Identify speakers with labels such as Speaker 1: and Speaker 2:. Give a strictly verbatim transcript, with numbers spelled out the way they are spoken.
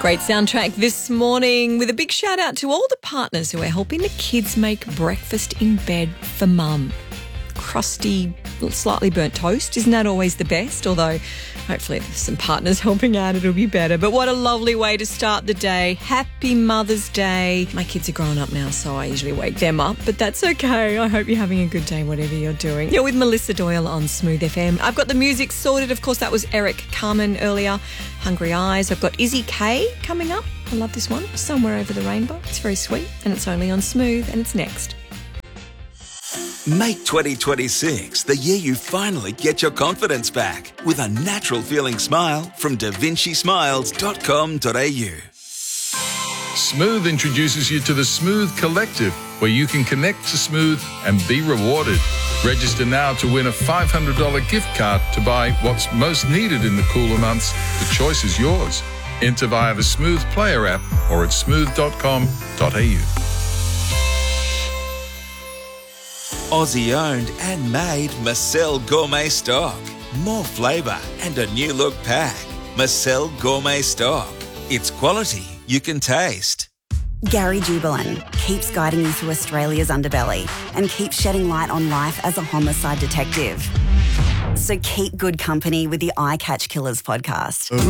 Speaker 1: Great soundtrack this morning with a big shout out to all the partners who are helping the kids make breakfast in bed for mum. Crusty, slightly burnt toast, isn't that always the best? Although hopefully there's some partners helping out, it'll be better. But what a lovely way to start the day. Happy Mother's Day. My kids are grown up now, so I usually wake them up, but that's okay. I hope you're having a good day, whatever you're doing. You're with Melissa Doyle on Smooth F M. I've got the music sorted. Of course, that was Eric Carmen earlier. Hungry Eyes. I've got Izzy K coming up. I love this one. Somewhere Over the Rainbow. It's very sweet, and it's only on Smooth, and it's next.
Speaker 2: Make twenty twenty-six the year you finally get your confidence back with a natural feeling smile from da vinci smiles dot com dot a u.
Speaker 3: Smooth introduces you to the Smooth Collective, where you can connect to Smooth and be rewarded. Register now to win a five hundred dollars gift card to buy what's most needed in the cooler months. The choice is yours. Enter via the Smooth Player app or at smooth dot com dot a u.
Speaker 2: Aussie-owned and made Marcel Gourmet Stock. More flavour and a new look pack. Marcel Gourmet Stock. It's quality you can taste.
Speaker 4: Gary Jubelin keeps guiding you through Australia's underbelly and keeps shedding light on life as a homicide detective. So keep good company with the Eye Catch Killers podcast.